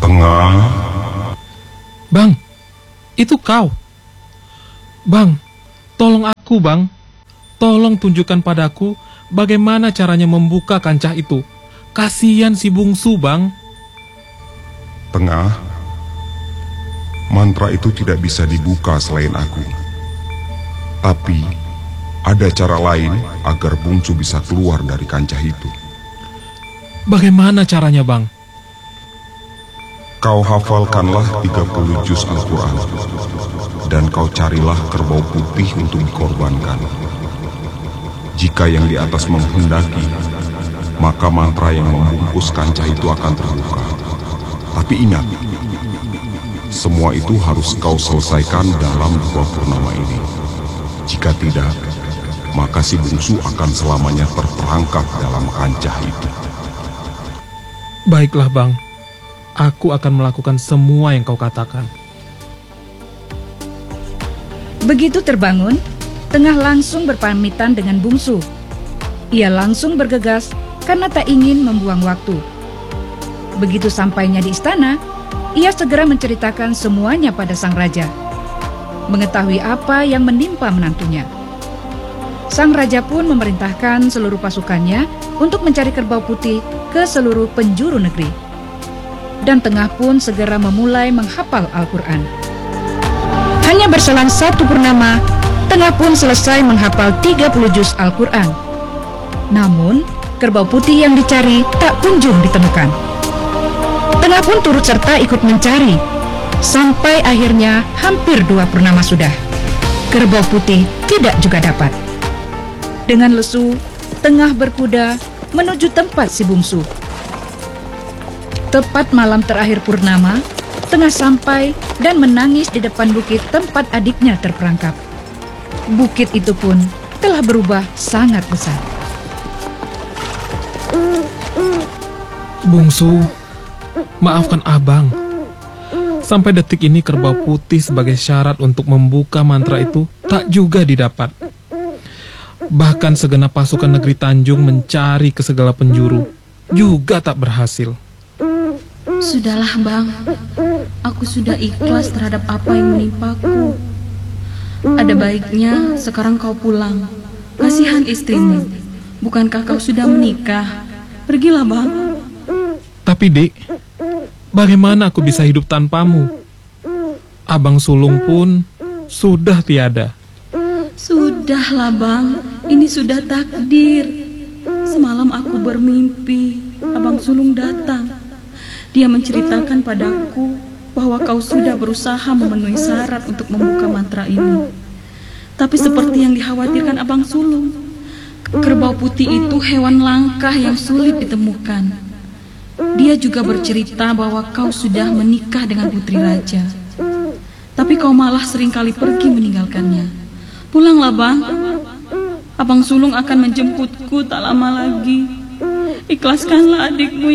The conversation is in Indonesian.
Tengah. Bang, itu kau. Bang, tolong aku, Bang. Tolong tunjukkan padaku bagaimana caranya membuka kancah itu. Kasihan si bungsu, Bang. Tengah. Mantra itu tidak bisa dibuka selain aku. Tapi ada cara lain agar bungsu bisa keluar dari kancah itu. Bagaimana caranya, Bang? Kau hafalkanlah 30 juz Al-Quran. Dan kau carilah kerbau putih untuk dikorbankan. Jika yang di atas menghendaki, maka mantra yang membungkus kancah itu akan terbuka. Tapi ingat, semua itu harus kau selesaikan dalam 2 purnama ini. Jika tidak, maka si bungsu akan selamanya terperangkap dalam kancah itu. Baiklah, Bang. Aku akan melakukan semua yang kau katakan. Begitu terbangun, Tengah langsung berpamitan dengan bungsu. Ia langsung bergegas karena tak ingin membuang waktu. Begitu sampainya di istana, ia segera menceritakan semuanya pada sang raja. Mengetahui apa yang menimpa menantunya, sang raja pun memerintahkan seluruh pasukannya untuk mencari kerbau putih ke seluruh penjuru negeri. Dan Tengah pun segera memulai menghafal Al-Quran. Hanya berselang 1 purnama, Tengah pun selesai menghafal 30 juz Al-Quran. Namun, kerbau putih yang dicari tak kunjung ditemukan. Tengah pun turut serta ikut mencari, sampai akhirnya hampir 2 purnama sudah. Kerbau putih tidak juga dapat. Dengan lesu, Tengah berkuda menuju tempat si bungsu. Tepat malam terakhir purnama, Tengah sampai dan menangis di depan bukit tempat adiknya terperangkap. Bukit itu pun telah berubah sangat besar. Bungsu, maafkan abang. Sampai detik ini kerbau putih sebagai syarat untuk membuka mantra itu tak juga didapat. Bahkan segenap pasukan negeri Tanjung mencari ke segala penjuru, juga tak berhasil. Sudahlah, Bang. Aku sudah ikhlas terhadap apa yang menimpaku. Ada baiknya sekarang kau pulang. Kasihan istrimu. Bukankah kau sudah menikah? Pergilah, Bang. Tapi, Dek, bagaimana aku bisa hidup tanpamu? Abang sulung pun sudah tiada. Sudahlah, Bang. Ini sudah takdir. Semalam aku bermimpi Abang sulung datang. Dia menceritakan padaku bahwa kau sudah berusaha memenuhi syarat untuk membuka mantra ini. Tapi seperti yang dikhawatirkan Abang sulung, kerbau putih itu hewan langka yang sulit ditemukan. Dia juga bercerita bahwa kau sudah menikah dengan putri raja. Tapi kau malah seringkali pergi meninggalkannya. Pulanglah, Bang. Abang sulung akan menjemputku tak lama lagi. Ikhlaskanlah adikmu